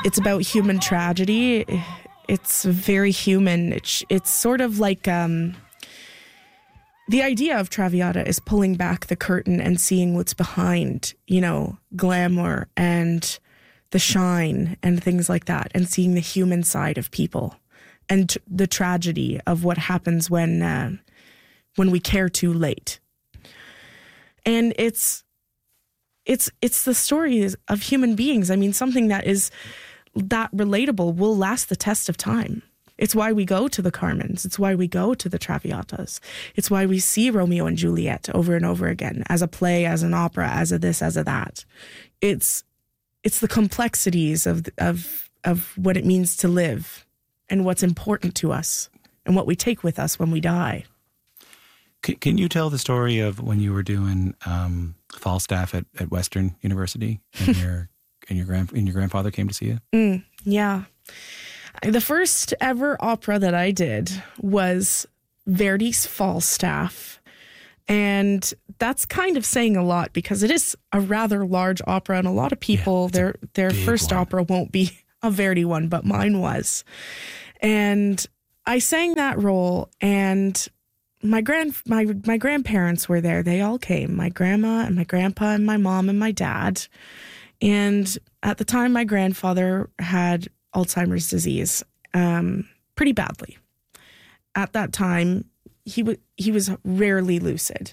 It's about human tragedy. It's very human. It's sort of like the idea of Traviata is pulling back the curtain and seeing what's behind, glamour and the shine and things like that, and seeing the human side of people and the tragedy of what happens when we care too late. And it's the stories of human beings. I mean, something that is that relatable will last the test of time. It's why we go to the Carmens. It's why we go to the Traviatas. It's why we see Romeo and Juliet over and over again as a play, as an opera, as a this, as a that. It's the complexities of what it means to live and what's important to us and what we take with us when we die. Can you tell the story of when you were doing Falstaff at Western University and your grandfather came to see you? Yeah. The first ever opera that I did was Verdi's Falstaff. And that's kind of saying a lot because it is a rather large opera, and a lot of people, their first opera won't be a Verdi one, but mine was. And I sang that role, and my grandparents were there. They all came, my grandma and my grandpa and my mom and my dad. And at the time, my grandfather had Alzheimer's disease pretty badly. At that time, he was rarely lucid.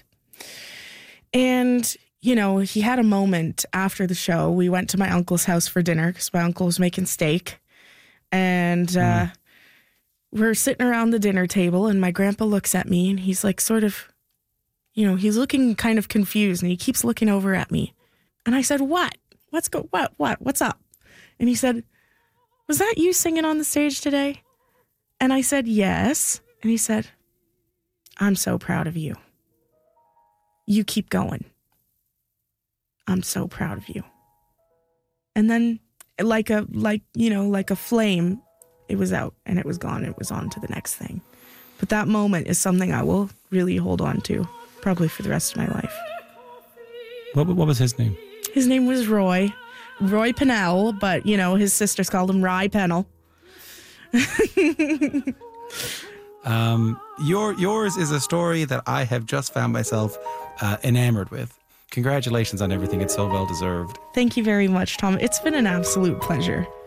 And, he had a moment after the show. We went to my uncle's house for dinner because my uncle was making steak. And we're sitting around the dinner table, and my grandpa looks at me, and he's like sort of, he's looking kind of confused, and he keeps looking over at me. And I said, what? What's up? And he said, was that you singing on the stage today? And I said, yes. And he said, I'm so proud of you. You keep going. I'm so proud of you. And then like a flame, it was out and it was gone. It was on to the next thing. But that moment is something I will really hold on to, probably for the rest of my life. What was his name? His name was Roy Pennell, but, his sisters called him Rye Pennell. Yours is a story that I have just found myself enamored with. Congratulations on everything. It's so well deserved. Thank you very much, Tom. It's been an absolute pleasure.